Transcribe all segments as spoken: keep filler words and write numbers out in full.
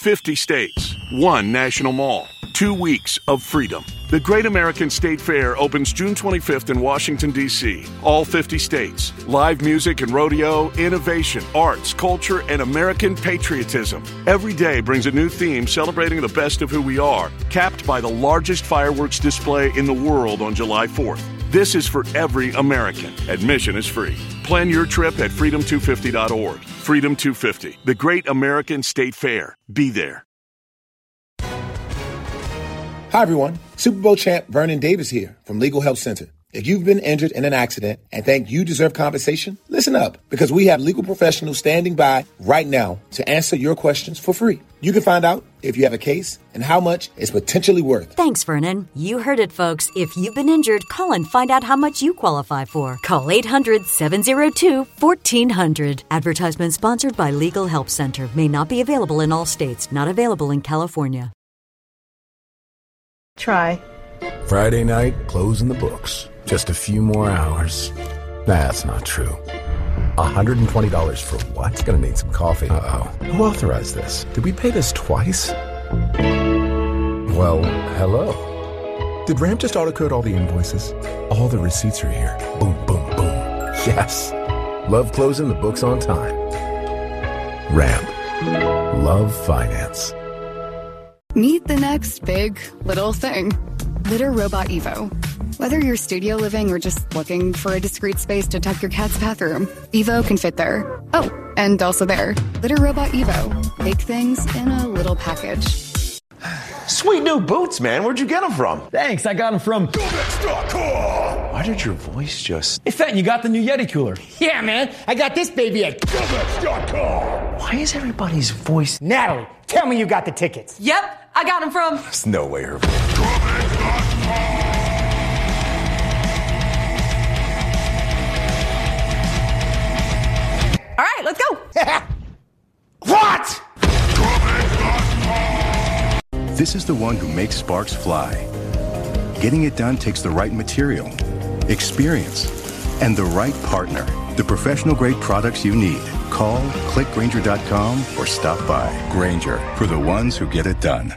fifty states, one national mall, two weeks of freedom. The Great American State Fair opens June twenty-fifth in Washington, D C All fifty states. Live music and rodeo, innovation, arts, culture, and American patriotism. Every day brings a new theme celebrating the best of who we are, capped by the largest fireworks display in the world on July fourth. This is for every American. Admission is free. Plan your trip at freedom two fifty dot org. Freedom two fifty, the Great American State Fair. Be there. Hi, everyone. Super Bowl champ Vernon Davis here from Legal Help Center. If you've been injured in an accident and think you deserve compensation, listen up, because we have legal professionals standing by right now to answer your questions for free. You can find out if you have a case and how much it's potentially worth. Thanks, Vernon. You heard it, folks. If you've been injured, call and find out how much you qualify for. Call eight hundred, seven oh two, fourteen hundred. Advertisement sponsored by Legal Help Center. May not be available in all states. Not available in California. Try. Friday night, closing the books. Just a few more hours. That's not true. one hundred twenty dollars for what? Gonna need some coffee. Uh-oh. Who authorized this? Did we pay this twice? Well, hello. Did Ramp just auto-code all the invoices? All the receipts are here. Boom, boom, boom. Yes. Love closing the books on time. Ramp. Love finance. Meet the next big little thing. Litter Robot Evo. Whether you're studio living or just looking for a discreet space to tuck your cat's bathroom, Evo can fit there. Oh, and also there. Litter Robot Evo. Big things in a little package. Sweet new boots, man. Where'd you get them from? Thanks, I got them from Gomex dot com. Why did your voice just... Hey, Fenton, you got the new Yeti cooler. Yeah, man. I got this baby at Gomex dot com. Why is everybody's voice... Natalie, tell me you got the tickets. Yep, I got them from... There's no way her... Gomex dot com. All right, let's go. What? This is the one who makes sparks fly. Getting it done takes the right material, experience, and the right partner. The professional-grade products you need. Call, click Grainger dot com, or stop by. Grainger, for the ones who get it done.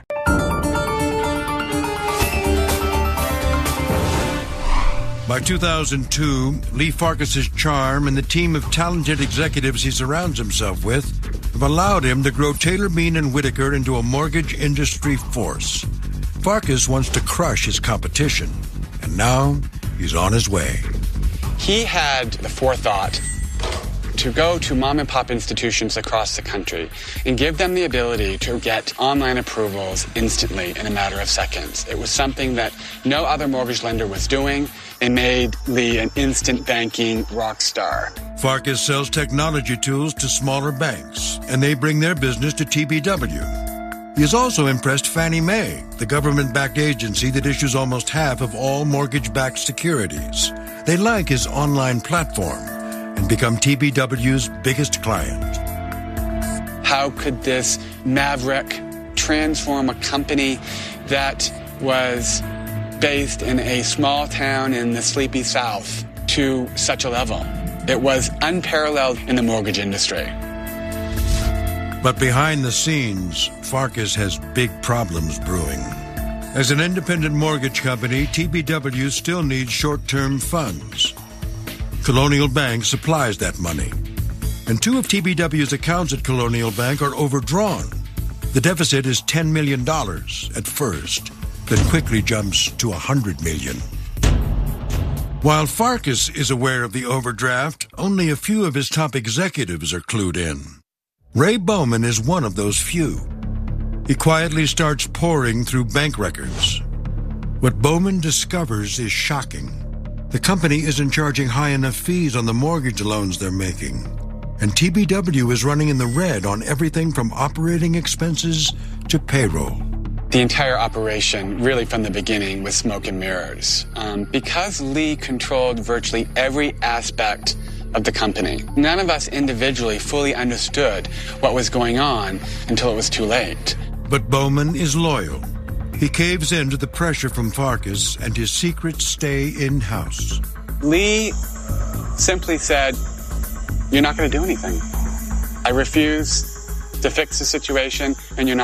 By two thousand two, Lee Farkas's charm and the team of talented executives he surrounds himself with have allowed him to grow Taylor, Bean and Whitaker into a mortgage industry force. Farkas wants to crush his competition, and now he's on his way. He had the forethought to go to mom-and-pop institutions across the country and give them the ability to get online approvals instantly in a matter of seconds. It was something that no other mortgage lender was doing. It made Lee an instant banking rock star. Farkas sells technology tools to smaller banks, and they bring their business to T B W. He has also impressed Fannie Mae, the government-backed agency that issues almost half of all mortgage-backed securities. They like his online platform and become T B W's biggest client. How could this maverick transform a company that was based in a small town in the sleepy South to such a level? It was unparalleled in the mortgage industry. But behind the scenes, Farkas has big problems brewing. As an independent mortgage company, T B W still needs short-term funds. Colonial Bank supplies that money. And two of T B W's accounts at Colonial Bank are overdrawn. The deficit is ten million dollars at first, then quickly jumps to one hundred million dollars. While Farkas is aware of the overdraft, only a few of his top executives are clued in. Ray Bowman is one of those few. He quietly starts poring through bank records. What Bowman discovers is shocking. The company isn't charging high enough fees on the mortgage loans they're making. And T B W is running in the red on everything from operating expenses to payroll. The entire operation, really from the beginning, was smoke and mirrors. Um, because Lee controlled virtually every aspect of the company, none of us individually fully understood what was going on until it was too late. But Bowman is loyal. He caves in to the pressure from Farkas, and his secrets stay in-house. Lee simply said, "You're not going to do anything. I refuse to fix the situation, and you're not